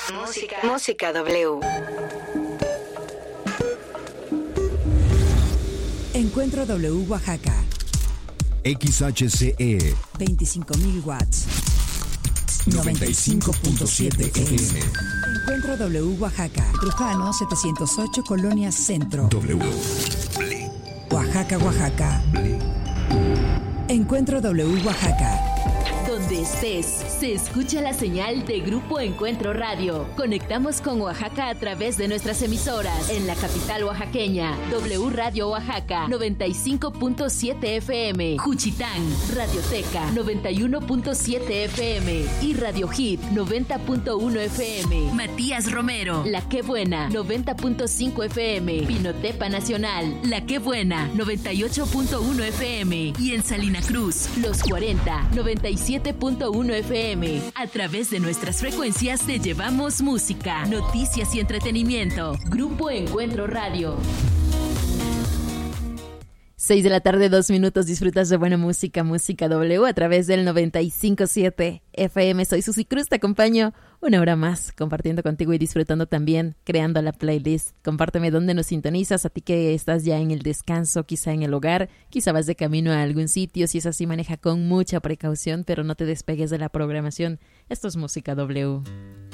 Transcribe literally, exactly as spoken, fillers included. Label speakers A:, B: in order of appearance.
A: Música. Música W.
B: Encuentro W Oaxaca.
C: X H C E
B: veinticinco mil watts.
C: noventa y cinco punto siete F M.
B: Encuentro W Oaxaca. Trujano setecientos ocho, Colonia Centro.
C: W.
B: Oaxaca, Oaxaca. Encuentro W Oaxaca.
D: Donde estés, se escucha la señal de Grupo Encuentro Radio. Conectamos con Oaxaca a través de nuestras emisoras. En la capital oaxaqueña, W Radio Oaxaca, noventa y cinco punto siete F M. Juchitán, Radioteca, noventa y uno punto siete F M. Y Radio Hit, noventa punto uno F M. Matías Romero, La Qué Buena, noventa punto cinco F M. Pinotepa Nacional, La Qué Buena, noventa y ocho punto uno F M. Y en Salina Cruz, Los cuarenta, noventa y siete punto uno F M. A través de nuestras frecuencias te llevamos música, noticias y entretenimiento. Grupo Encuentro Radio. Seis de la tarde, dos minutos. Disfrutas de buena música, Música W a través del noventa y cinco punto siete F M. Soy Susi Cruz, te acompaño una hora más compartiendo contigo y disfrutando también, creando la playlist. Compárteme dónde nos sintonizas, a ti que estás ya en el descanso, quizá en el hogar, quizá vas de camino a algún sitio. Si es así, maneja con mucha precaución, pero no te despegues de la programación. Esto es Música W.